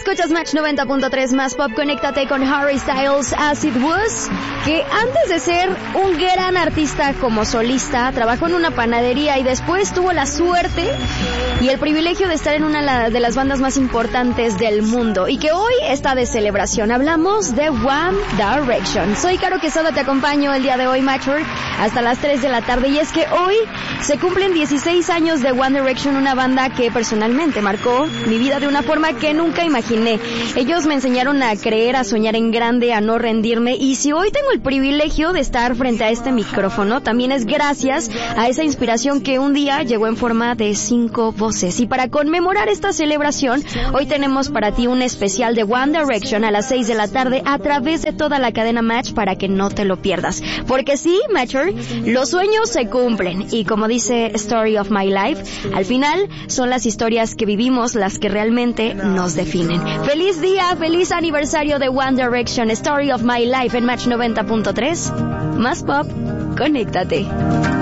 Escuchas Match 90.3 más pop. Conéctate con Harry Styles, As It Was, que antes de ser un gran artista como solista, trabajó en una panadería y después tuvo la suerte y el privilegio de estar en una de las bandas más importantes del mundo y que hoy está de celebración. Hablamos de One Direction. Soy Caro Quesada, te acompaño el día de hoy, Matcher, hasta las 3 de la tarde. Y es que hoy se cumplen 16 años de One Direction, una banda que personalmente marcó mi vida de una forma que nunca imaginé. Ellos me enseñaron a creer, a soñar en grande, a no rendirme, y si hoy tengo el privilegio de estar frente a este micrófono, también es gracias a esa inspiración que un día llegó en forma de 5 voces. Y para conmemorar esta celebración, hoy tenemos para ti un especial de One Direction a las 6 de la tarde a través de toda la cadena Match para que no te lo pierdas. Porque sí, Matcher, los sueños se cumplen y como dice Story of My Life, al final son las historias que vivimos las que realmente nos definen. Feliz día, feliz aniversario de One Direction, Story of My Life en Match 90.3. Más pop, conéctate.